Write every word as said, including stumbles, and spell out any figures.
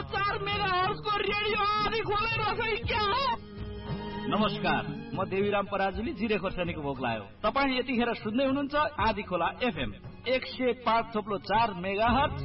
चार mega हर्जको radio आदि खोलेर चाहिँ क्या हो? नमस्कार, म देवीराम पराजुली जिरे खोर्सानीको भोक लाग्यो। तपाईँ यतिखेर सुन्दै हुनुहुन्छ आदि खोला एफएम एक सय पाँच थोप्लो चार मेगा हर्ज